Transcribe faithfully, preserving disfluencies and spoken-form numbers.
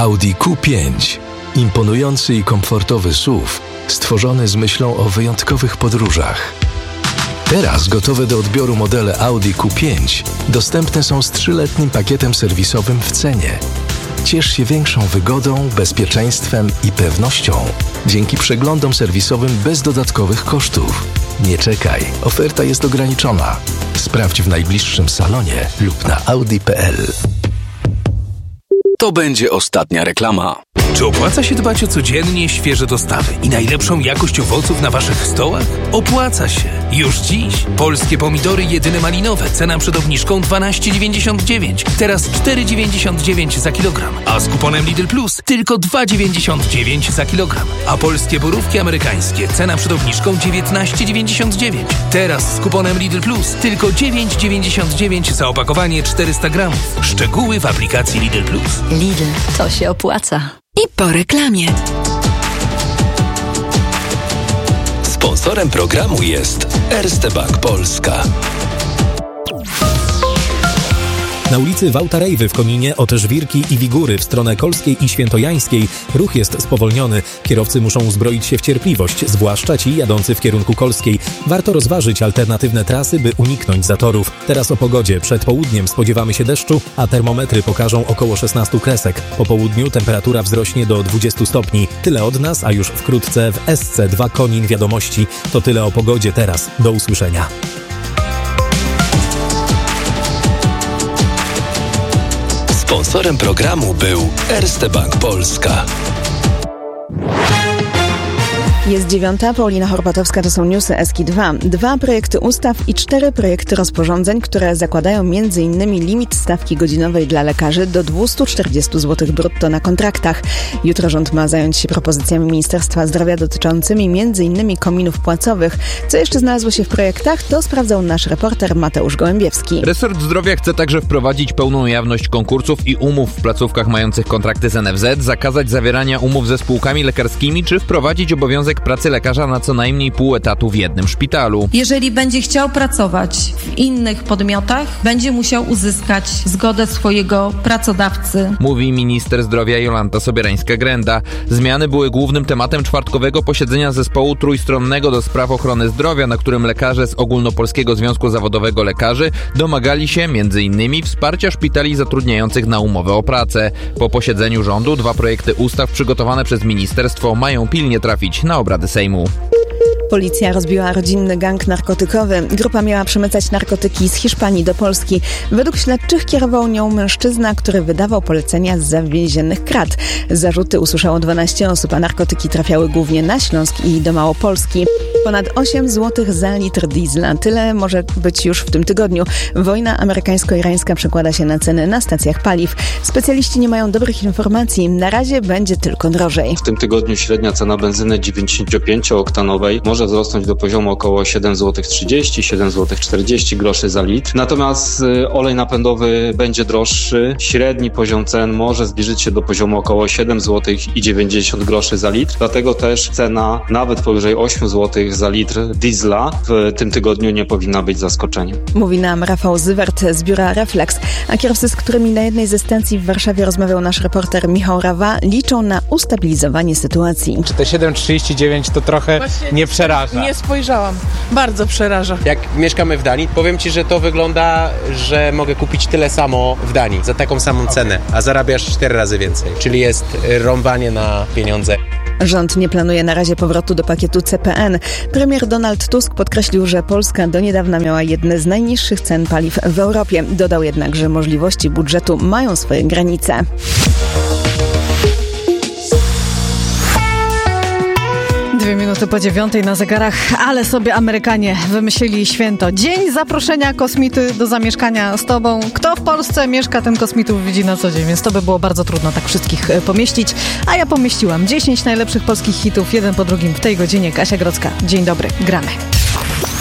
Audi Q pięć. Imponujący i komfortowy S U V, stworzony z myślą o wyjątkowych podróżach. Teraz gotowe do odbioru modele Audi Q pięć dostępne są z trzyletnim pakietem serwisowym w cenie. Ciesz się większą wygodą, bezpieczeństwem i pewnością dzięki przeglądom serwisowym bez dodatkowych kosztów. Nie czekaj, oferta jest ograniczona. Sprawdź w najbliższym salonie lub na audi kropka p l. To będzie ostatnia reklama. Czy opłaca się dbać o codziennie świeże dostawy i najlepszą jakość owoców na waszych stołach? Opłaca się. Już dziś. Polskie pomidory jedyne malinowe. Cena przed obniżką dwanaście dziewięćdziesiąt dziewięć. Teraz cztery dziewięćdziesiąt dziewięć za kilogram. A z kuponem Lidl Plus tylko dwa dziewięćdziesiąt dziewięć za kilogram. A polskie borówki amerykańskie. Cena przed obniżką dziewiętnaście dziewięćdziesiąt dziewięć. Teraz z kuponem Lidl Plus tylko dziewięć dziewięćdziesiąt dziewięć za opakowanie czterysta gramów. Szczegóły w aplikacji Lidl Plus. Lidl, to się opłaca. I po reklamie. Sponsorem programu jest Erste Bank Polska. Na ulicy Wałta-Rejwy w Koninie od Żwirki i Wigury w stronę Kolskiej i Świętojańskiej ruch jest spowolniony. Kierowcy muszą uzbroić się w cierpliwość, zwłaszcza ci jadący w kierunku Kolskiej. Warto rozważyć alternatywne trasy, by uniknąć zatorów. Teraz o pogodzie. Przed południem spodziewamy się deszczu, a termometry pokażą około szesnaście kresek. Po południu temperatura wzrośnie do dwudziestu stopni. Tyle od nas, a już wkrótce w S C dwa Konin wiadomości. To tyle o pogodzie teraz. Do usłyszenia. Sponsorem programu był Erste Bank Polska. Jest dziewiąta, Paulina Horbatowska, to są newsy S K dwa. Dwa projekty ustaw i cztery projekty rozporządzeń, które zakładają m in limit stawki godzinowej dla lekarzy do dwieście czterdzieści złotych brutto na kontraktach. Jutro rząd ma zająć się propozycjami Ministerstwa Zdrowia dotyczącymi m in kominów płacowych. Co jeszcze znalazło się w projektach, to sprawdzał nasz reporter Mateusz Gołębiewski. Resort Zdrowia chce także wprowadzić pełną jawność konkursów i umów w placówkach mających kontrakty z N F Z, zakazać zawierania umów ze spółkami lekarskimi, czy wprowadzić obowiązek pracy lekarza na co najmniej pół etatu w jednym szpitalu. Jeżeli będzie chciał pracować w innych podmiotach, będzie musiał uzyskać zgodę swojego pracodawcy. Mówi minister zdrowia Jolanta Sobierańska-Grenda. Zmiany były głównym tematem czwartkowego posiedzenia zespołu trójstronnego do spraw ochrony zdrowia, na którym lekarze z Ogólnopolskiego Związku Zawodowego Lekarzy domagali się między innymi wsparcia szpitali zatrudniających na umowę o pracę. Po posiedzeniu rządu dwa projekty ustaw przygotowane przez ministerstwo mają pilnie trafić na obrady Sejmu. Policja rozbiła rodzinny gang narkotykowy. Grupa miała przemycać narkotyki z Hiszpanii do Polski. Według śledczych kierował nią mężczyzna, który wydawał polecenia zza więziennych krat. Zarzuty usłyszało dwanaście osób, a narkotyki trafiały głównie na Śląsk i do Małopolski. Ponad osiem złotych za litr diesla. Tyle może być już w tym tygodniu. Wojna amerykańsko-irańska przekłada się na ceny na stacjach paliw. Specjaliści nie mają dobrych informacji. Na razie będzie tylko drożej. W tym tygodniu średnia cena benzyny dziewięćdziesięciopięciooktanowej może wzrosnąć do poziomu około siedem złotych trzydzieści, siedem złotych czterdzieści groszy za litr. Natomiast y, olej napędowy będzie droższy. Średni poziom cen może zbliżyć się do poziomu około siedem złotych dziewięćdziesiąt groszy za litr. Dlatego też cena nawet powyżej osiem złotych za litr diesla w tym tygodniu nie powinna być zaskoczeniem. Mówi nam Rafał Zywert z biura Reflex. A kierowcy, z którymi na jednej ze stacji w Warszawie rozmawiał nasz reporter Michał Rawa, liczą na ustabilizowanie sytuacji. Czy te siedem trzydzieści dziewięć to trochę Właśnie nie przeraża? Nie spojrzałam. Bardzo przeraża. Jak mieszkamy w Danii, powiem Ci, że to wygląda, że mogę kupić tyle samo w Danii za taką samą okay. cenę, a zarabiasz cztery razy więcej. Czyli jest rąbanie na pieniądze. Rząd nie planuje na razie powrotu do pakietu C P N. Premier Donald Tusk podkreślił, że Polska do niedawna miała jedne z najniższych cen paliw w Europie. Dodał jednak, że możliwości budżetu mają swoje granice. Dwie minuty po dziewiątej na zegarach, ale sobie Amerykanie wymyślili święto. Dzień zaproszenia kosmity do zamieszkania z tobą. Kto w Polsce mieszka, ten kosmitów widzi na co dzień, więc to by było bardzo trudno tak wszystkich pomieścić. A ja pomieściłam dziesięć najlepszych polskich hitów, jeden po drugim w tej godzinie. Kasia Grodzka. Dzień dobry, gramy.